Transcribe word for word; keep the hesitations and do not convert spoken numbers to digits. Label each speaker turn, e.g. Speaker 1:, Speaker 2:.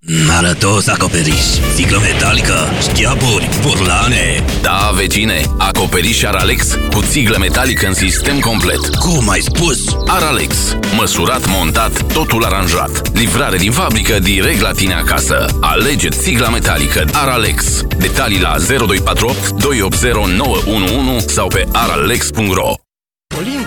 Speaker 1: Arătos acoperiș, țiglă metalică, șchiaburi, burlane.
Speaker 2: Da, vecine, acoperiș Aralex cu țiglă metalică în sistem complet.
Speaker 1: Cum ai spus?
Speaker 2: Aralex, măsurat, montat, totul aranjat. Livrare din fabrică direct la tine acasă. Alege țigla metalică Aralex. Detalii la zero doi patru opt doi opt zero nouă unu unu sau pe aralex punct ro.
Speaker 3: Olimp